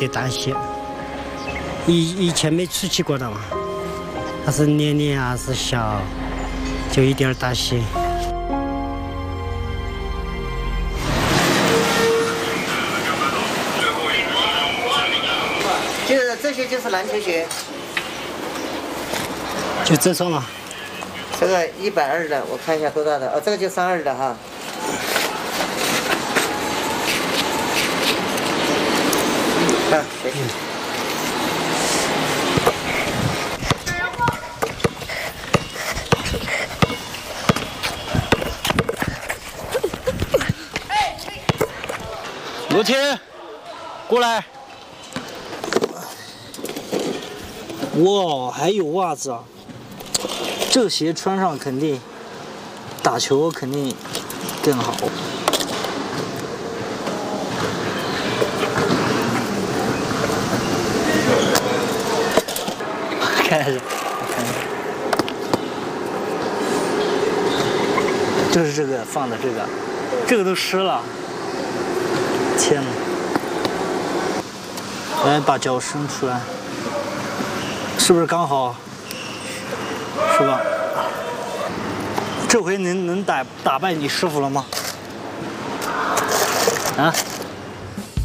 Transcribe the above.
点大些。以前没出去过的嘛，还是年龄还是小，就有点大些。 就是这些就是篮球鞋， 就这双了。 这个120的，我看一下多大的哦，这个就32的哈。啊，谢谢。 罗青，过来。 哇，还有袜子啊！这鞋穿上肯定打球肯定更好。看一下，就是这个放的这个都湿了。天哪！来，把脚伸出来。是不是刚好？是吧？这回能打败你师傅了吗？啊？